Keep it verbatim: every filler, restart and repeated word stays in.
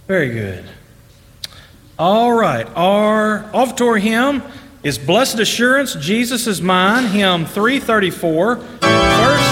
Very good. All right. Our offertory hymn is Blessed Assurance, Jesus is Mine, hymn three thirty-four. First